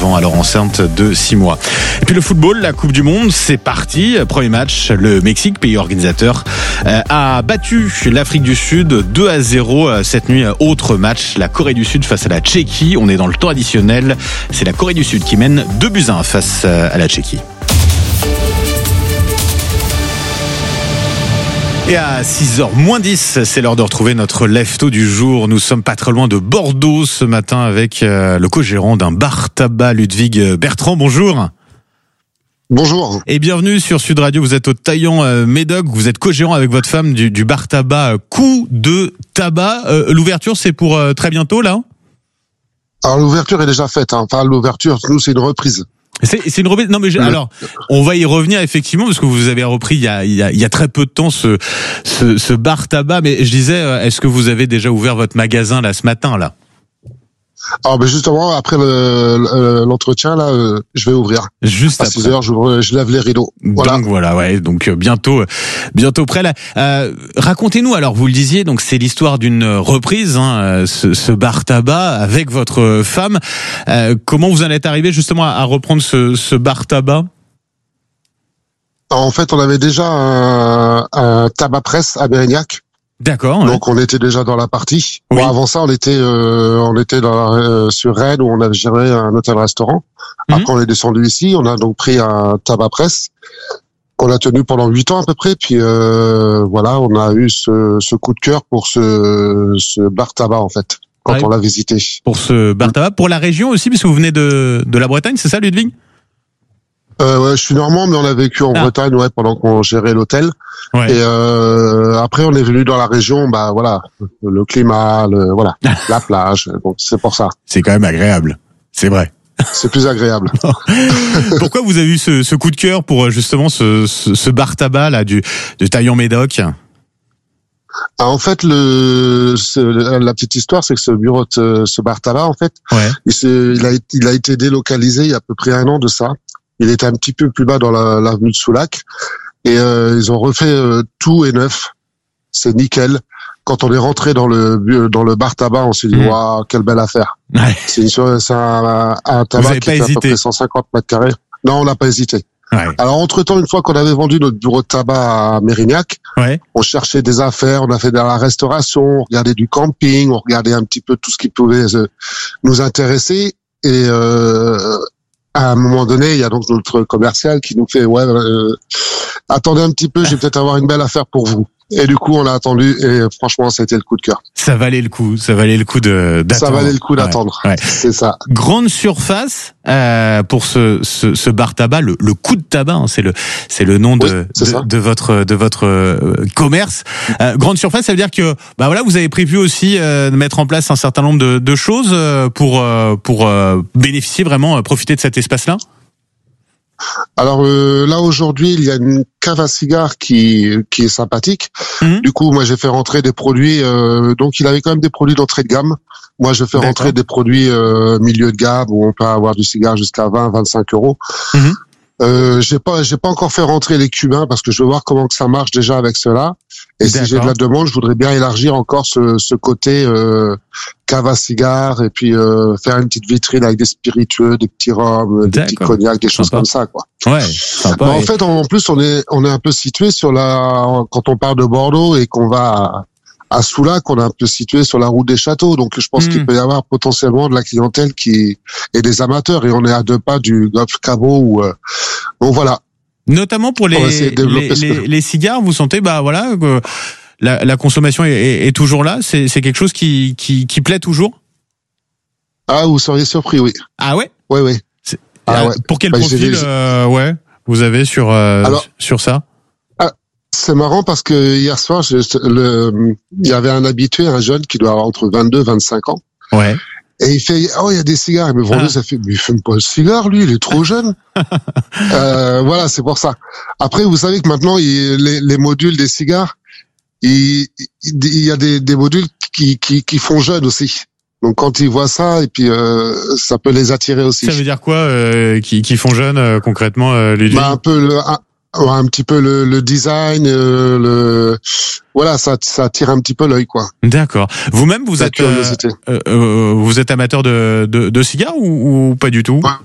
ans, alors enceinte de 6 mois. Et puis le football, la Coupe du Monde, c'est parti. Premier match, le Mexique, pays organisateur, a battu l'Afrique du Sud 2-0 cette nuit. Autre match, la Corée du Sud face à la Tchéquie. On est dans le temps additionnel. C'est la Corée du Sud qui mène 2-1 face à la Tchéquie. Et à 6h-10, c'est l'heure de retrouver notre lève-tôt du jour. Nous sommes pas très loin de Bordeaux ce matin avec le co-gérant d'un bar tabac, Ludwig Bertrand. Bonjour. Bonjour. Et bienvenue sur Sud Radio. Vous êtes au Taillan Médoc. Vous êtes co-gérant avec votre femme du bar tabac Coup de Tabac. L'ouverture, c'est pour très bientôt, là? Alors, l'ouverture est déjà faite. Enfin, l'ouverture, nous, c'est une reprise. C'est une reprise. Non, mais alors, on va y revenir effectivement parce que vous avez repris il y a très peu de temps ce bar tabac. Mais je disais, est-ce que vous avez déjà ouvert votre magasin là ce matin là? Alors, justement, après l'entretien là, je vais ouvrir. Juste à après. 6h, je lève les rideaux. Voilà. Donc voilà, ouais. Donc bientôt prêt là. Racontez-nous alors. Vous le disiez, donc c'est l'histoire d'une reprise, ce bar tabac avec votre femme. Comment vous en êtes arrivé justement à reprendre ce bar tabac? Alors, en fait, on avait déjà un tabac presse à Mérignac. D'accord. Donc on était déjà dans la partie. Oui. Bon, avant ça, on était sur Rennes où on avait géré un hôtel-restaurant. Après, on est descendu ici. On a donc pris un tabac presse qu'on a tenu pendant 8 ans à peu près. Puis voilà, on a eu ce coup de cœur pour ce bar tabac en fait quand on l'a visité. Pour ce bar tabac, pour la région aussi, puisque vous venez de la Bretagne, c'est ça, Ludwig? Ouais, je suis normand, mais on a vécu en Bretagne, pendant qu'on gérait l'hôtel. Ouais. Et après, on est venu dans la région, voilà, le climat, la plage. Donc c'est pour ça. C'est quand même agréable, c'est vrai. C'est plus agréable. Pourquoi vous avez eu ce coup de cœur pour justement ce bar tabac là de Taillan Médoc? En fait, la petite histoire, c'est que ce bureau de ce bar tabac, en fait, il a été délocalisé il y a à peu près 1 an de ça. Il était un petit peu plus bas dans l'avenue de Soulac et ils ont refait tout est neuf. C'est nickel. Quand on est rentré dans le bar tabac, on s'est dit waouh, quelle belle affaire. Ouais. C'est un tabac qui fait à peu près 150 mètres carrés. Non, on n'a pas hésité. Ouais. Alors entre-temps, une fois qu'on avait vendu notre bureau de tabac à Mérignac, on cherchait des affaires, on a fait de la restauration, on regardait du camping, on regardait un petit peu tout ce qui pouvait nous intéresser et à un moment donné, il y a donc notre commercial qui nous fait attendez un petit peu, je vais peut-être avoir une belle affaire pour vous. Et du coup, on a attendu et franchement, c'était le coup de cœur. Ça valait le coup d'attendre. Ça valait le coup d'attendre. Ouais. C'est ça. Grande surface pour ce bar tabac, le Coup de Tabac, c'est le nom de votre commerce. Grande surface, ça veut dire que vous avez prévu aussi de mettre en place un certain nombre de choses pour bénéficier vraiment, profiter de cet espace-là. Alors là aujourd'hui il y a une cave à cigares qui est sympathique. Du coup moi j'ai fait rentrer des produits donc il avait quand même des produits d'entrée de gamme. Moi je fais rentrer des produits milieu de gamme où on peut avoir du cigare jusqu'à 20-25 euros. J'ai pas encore fait rentrer les cubains parce que je veux voir comment que ça marche déjà avec cela. Et si j'ai de la demande, je voudrais bien élargir encore ce côté cave à cigares et puis faire une petite vitrine avec des spiritueux, des petits rhums, des petits cognacs, des choses comme ça, quoi. Ouais. Sympa, en fait, en plus, on est un peu situé sur quand on part de Bordeaux et qu'on va à Soulac, on est un peu situé sur la route des châteaux, donc je pense qu'il peut y avoir potentiellement de la clientèle qui est des amateurs et on est à 2 pas du Golf Cabot donc voilà. Notamment pour les cigares, vous sentez que la consommation est toujours là, c'est quelque chose qui plaît toujours. Ah, vous seriez surpris, oui. Ah ouais. Oui. Pour quel profil vous avez sur ça? C'est marrant parce que hier soir, il y avait un habitué, un jeune qui doit avoir entre 22 et 25 ans. Ouais. Et il fait, il y a des cigares. Il me vendait, ça fait, mais il fume pas le cigare, lui, il est trop jeune. Voilà, c'est pour ça. Après, vous savez que maintenant, les modules des cigares, il y a des modules qui font jeune aussi. Donc quand ils voient ça, et puis ça peut les attirer aussi. Ça veut dire quoi, qui font jeune concrètement, Ludwig? Un petit peu le design, ça attire un petit peu l'œil, quoi. D'accord. Vous-même, vous êtes amateur de cigares ou pas du tout?